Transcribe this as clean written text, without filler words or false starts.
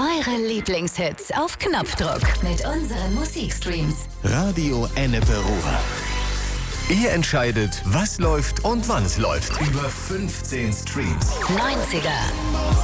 Eure Lieblingshits auf Knopfdruck mit unseren Musikstreams. Radio Ennepe Ruhr. Ihr entscheidet, was läuft und wann es läuft. Über 15 Streams. 90er.